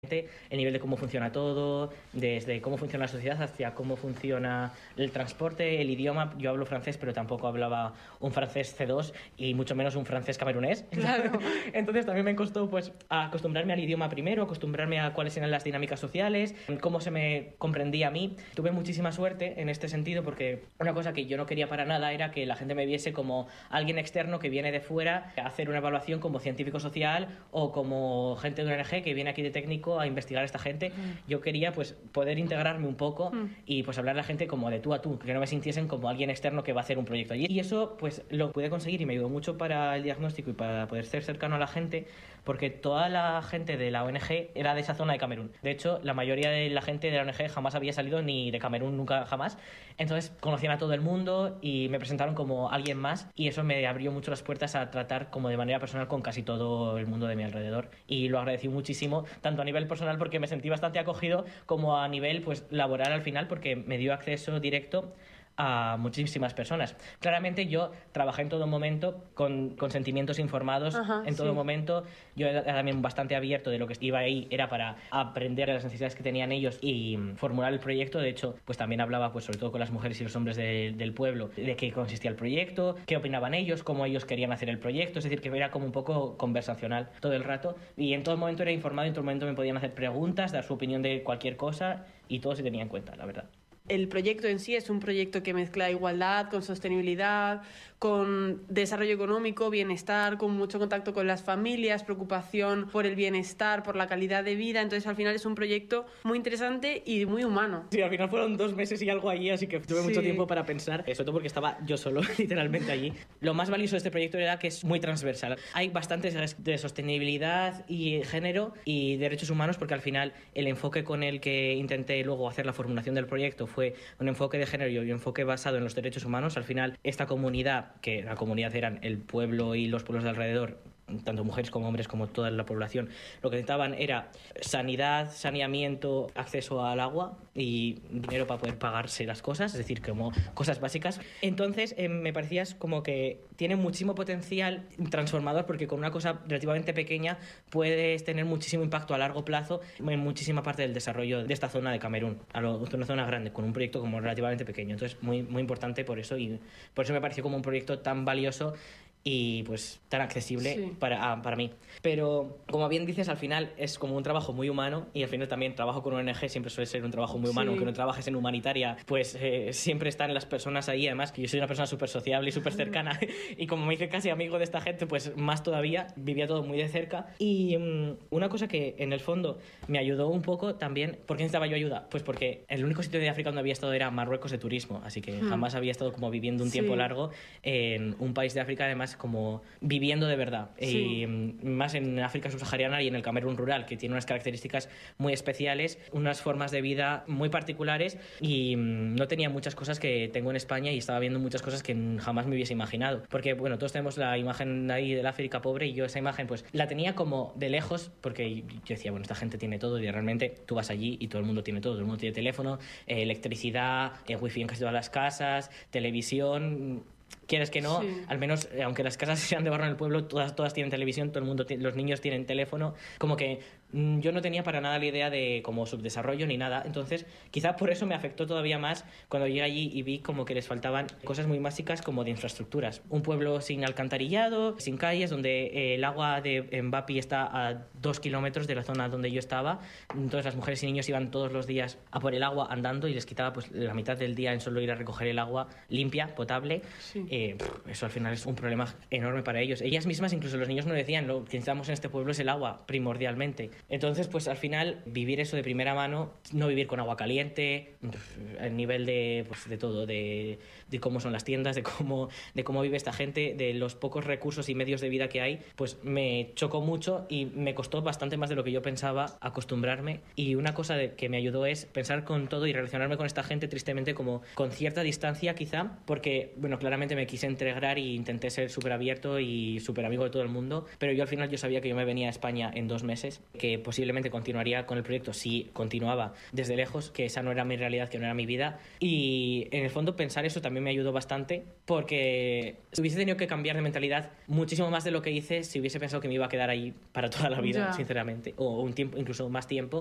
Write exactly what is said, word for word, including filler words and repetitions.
el nivel de cómo funciona todo, desde cómo funciona la sociedad hacia cómo funciona el transporte, el idioma. Yo hablo francés, pero tampoco hablaba un francés C dos y mucho menos un francés camerunés. Claro. Entonces también me costó pues acostumbrarme al idioma primero, acostumbrarme a cuáles eran las dinámicas sociales, cómo se me comprendía a mí. Tuve muchísima suerte en este sentido porque una cosa que yo no quería para nada era que la gente me viese como alguien externo que viene de fuera a hacer una evaluación como científico social o como gente de una O N G que viene aquí de técnico a investigar a esta gente. Mm. Yo quería pues poder integrarme un poco mm. y pues hablar a la gente como de tú a tú, que no me sintiesen como alguien externo que va a hacer un proyecto allí. Y eso pues lo pude conseguir y me ayudó mucho para el diagnóstico y para poder ser cercano a la gente, porque toda la gente de la O N G era de esa zona de Camerún. De hecho, la mayoría de la gente de la O N G jamás había salido ni de Camerún, nunca jamás. Entonces conocían a todo el mundo y me presentaron como alguien más, y eso me abrió mucho las puertas a tratar como de manera personal con casi todo el mundo de mi alrededor, y lo agradecí muchísimo, tanto a nivel personal porque me sentí bastante acogido, como a nivel pues laboral al final, porque me dio acceso directo a muchísimas personas. Claramente yo trabajé en todo momento con, con sentimientos informados. Ajá, en todo sí. momento. Yo era también bastante abierto de lo que iba ahí, era para aprender de las necesidades que tenían ellos y formular el proyecto. De hecho, pues también hablaba pues sobre todo con las mujeres y los hombres de, del pueblo de qué consistía el proyecto, qué opinaban ellos, cómo ellos querían hacer el proyecto. Es decir, que era como un poco conversacional todo el rato, y en todo momento era informado, y en todo momento me podían hacer preguntas, dar su opinión de cualquier cosa, y todo se tenía en cuenta, la verdad. El proyecto en sí es un proyecto que mezcla igualdad con sostenibilidad, con desarrollo económico, bienestar, con mucho contacto con las familias, preocupación por el bienestar, por la calidad de vida. Entonces, al final es un proyecto muy interesante y muy humano. Sí, al final fueron dos meses y algo allí, así que tuve sí. mucho tiempo para pensar, sobre todo porque estaba yo solo, literalmente allí. Lo más valioso de este proyecto era que es muy transversal. Hay bastantes de sostenibilidad y género y derechos humanos, porque al final el enfoque con el que intenté luego hacer la formulación del proyecto fue un enfoque de género y un enfoque basado en los derechos humanos. Al final, esta comunidad, que la comunidad eran el pueblo y los pueblos de alrededor, tanto mujeres como hombres como toda la población, lo que necesitaban era sanidad, saneamiento, acceso al agua y dinero para poder pagarse las cosas, es decir, como cosas básicas. Entonces eh, me parecía como que tiene muchísimo potencial transformador, porque con una cosa relativamente pequeña puedes tener muchísimo impacto a largo plazo en muchísima parte del desarrollo de esta zona de Camerún, a lo, una zona grande, con un proyecto como relativamente pequeño. Entonces muy, muy importante por eso, y por eso me pareció como un proyecto tan valioso y pues tan accesible sí. para, ah, para mí. Pero como bien dices, al final es como un trabajo muy humano, y al final también trabajo con O N G siempre suele ser un trabajo muy humano, sí. aunque no trabajes en humanitaria, pues eh, siempre están las personas ahí. Además que yo soy una persona súper sociable y súper cercana y como me hice casi amigo de esta gente, pues más todavía, vivía todo muy de cerca. Y um, una cosa que en el fondo me ayudó un poco también. ¿Por qué necesitaba yo ayuda? Pues porque el único sitio de África donde había estado era Marruecos de turismo, así que hmm. jamás había estado como viviendo un tiempo sí. largo en un país de África, además como viviendo de verdad. Sí. Y más en África subsahariana y en el Camerún rural, que tiene unas características muy especiales, unas formas de vida muy particulares, y no tenía muchas cosas que tengo en España, y estaba viendo muchas cosas que jamás me hubiese imaginado. Porque, bueno, todos tenemos la imagen ahí del África pobre, y yo esa imagen pues la tenía como de lejos, porque yo decía, bueno, esta gente tiene todo, y realmente tú vas allí y todo el mundo tiene todo. Todo el mundo tiene teléfono, eh, electricidad, eh, wifi en casi todas las casas, televisión. Quieres que no, sí. al menos, eh, aunque las casas sean de barro en el pueblo, todas, todas tienen televisión, todo el mundo, los niños tienen teléfono. Como que mmm, yo no tenía para nada la idea de como subdesarrollo ni nada. Entonces, quizá por eso me afectó todavía más cuando llegué allí y vi como que les faltaban cosas muy básicas como de infraestructuras. Un pueblo sin alcantarillado, sin calles, donde eh, el agua de Mbapi está a dos kilómetros de la zona donde yo estaba. Entonces las mujeres y niños iban todos los días a por el agua andando, y les quitaba pues la mitad del día en solo ir a recoger el agua limpia, potable. Sí. Eh, eso al final es un problema enorme para ellos. Ellas mismas, incluso los niños, no decían, lo que necesitamos en este pueblo es el agua, primordialmente. Entonces, pues al final, vivir eso de primera mano, no vivir con agua caliente, el nivel de, pues, de todo, de, de cómo son las tiendas, de cómo, de cómo vive esta gente, de los pocos recursos y medios de vida que hay, pues me chocó mucho y me costó bastante más de lo que yo pensaba acostumbrarme. Y una cosa de, que me ayudó es pensar con todo y relacionarme con esta gente, tristemente, como con cierta distancia quizá, porque, bueno, claramente me quise integrar y intenté ser súper abierto y súper amigo de todo el mundo, pero yo al final yo sabía que yo me venía a España en dos meses, que posiblemente continuaría con el proyecto si continuaba desde lejos, que esa no era mi realidad, que no era mi vida, y en el fondo pensar eso también me ayudó bastante, porque hubiese tenido que cambiar de mentalidad muchísimo más de lo que hice si hubiese pensado que me iba a quedar ahí para toda la vida, Ya. sinceramente, o un tiempo, incluso más tiempo,